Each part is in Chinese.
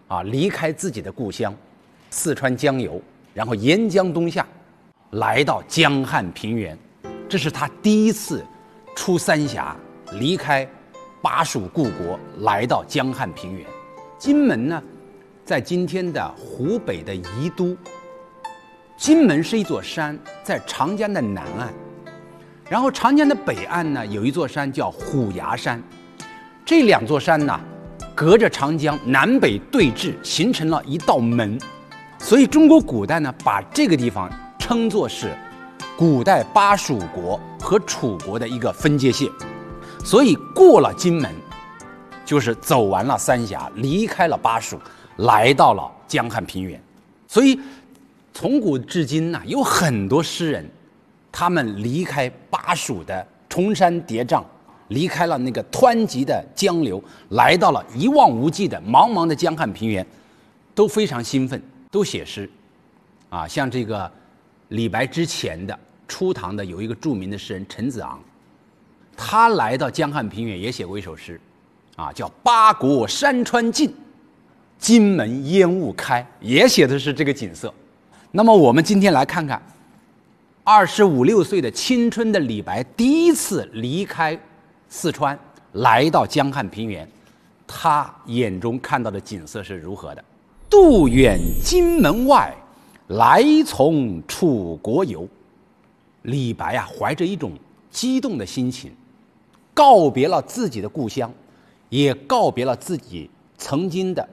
离开自己的故乡四川江油，然后沿江东下，来到江汉平原。这是他第一次出三峡，离开巴蜀故国，来到江汉平原。金门呢，在今天的湖北的宜都。金门是一座山，在长江的南岸，然后长江的北岸呢，有一座山叫虎牙山。这两座山呢，隔着长江南北对峙，形成了一道门，所以中国古代呢，把这个地方称作是古代巴蜀国和楚国的一个分界线。所以过了金门，就是走完了三峡，离开了巴蜀，来到了江汉平原。所以从古至今呢，有很多诗人，他们离开巴蜀的崇山叠嶂，离开了那个湍急的江流，来到了一望无际的茫茫的江汉平原，都非常兴奋，都写诗。像这个李白之前的初唐的有一个著名的诗人陈子昂，他来到江汉平原也写过一首诗，叫八国山川尽，金门烟雾开，也写的是这个景色。那么我们今天来看看25、26岁的青春的李白第一次离开四川来到江汉平原，他眼中看到的景色是如何的。渡远金门外，来从楚国游。李白怀着一种激动的心情，告别了自己的故乡，也告别了自己曾经的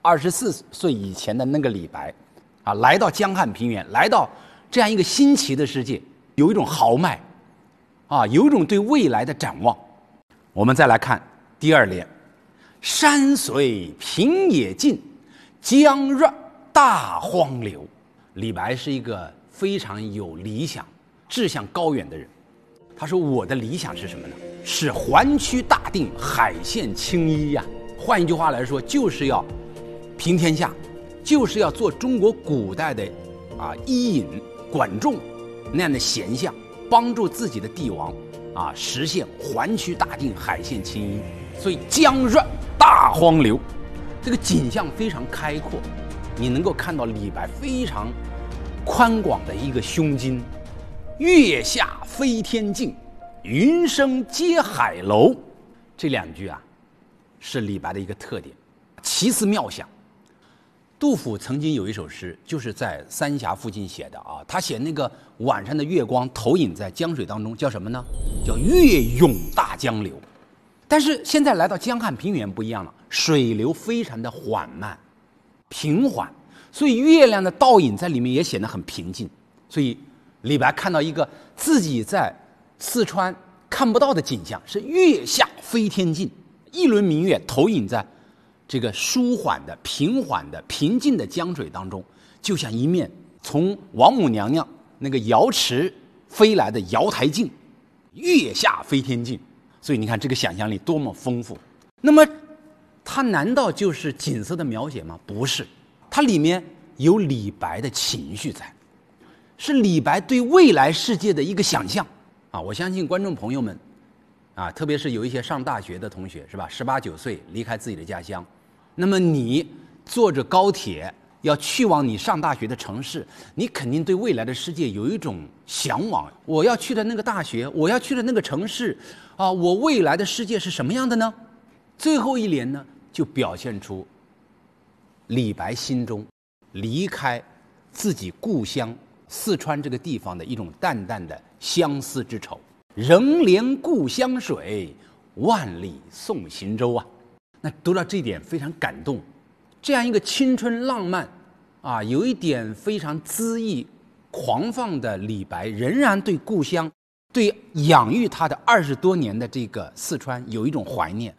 24岁以前的那个李白，来到江汉平原，来到这样一个新奇的世界，有一种豪迈，有一种对未来的展望。我们再来看第二联：山随平野尽，江润大荒流。李白是一个非常有理想、志向高远的人。他说：“我的理想是什么呢？是环区大定，海县青衣呀。”换一句话来说，就是要平天下，就是要做中国古代的伊尹、管仲那样的贤相，帮助自己的帝王实现环区大定，海县青衣。所以江润大荒流，这个景象非常开阔，你能够看到李白非常宽广的一个胸襟。月下飞天镜，云生接海楼。这两句是李白的一个特点，奇思妙想。杜甫曾经有一首诗，就是在三峡附近写的他写那个晚上的月光投影在江水当中，叫什么呢？叫月涌大江流。但是现在来到江汉平原不一样了，水流非常的缓慢平缓，所以月亮的倒影在里面也显得很平静。所以李白看到一个自己在四川看不到的景象，是月下飞天镜，一轮明月投影在这个舒缓的、平缓的、平静的江水当中，就像一面从王母娘娘那个瑶池飞来的瑶台镜，月下飞天镜。所以你看这个想象力多么丰富。那么它难道就是景色的描写吗？不是，它里面有李白的情绪在，是李白对未来世界的一个想象我相信观众朋友们特别是有一些上大学的同学，是吧？18、19岁离开自己的家乡，那么你坐着高铁要去往你上大学的城市，你肯定对未来的世界有一种向往。我要去的那个大学，我要去的那个城市我未来的世界是什么样的呢？最后一联呢，就表现出李白心中离开自己故乡四川这个地方的一种淡淡的相思之愁。仍怜故乡水，万里送行舟那读到这一点非常感动。这样一个青春浪漫有一点非常恣意狂放的李白，仍然对故乡，对养育他的20多年的这个四川有一种怀念。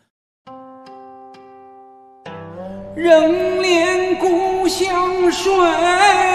仍怜故乡水。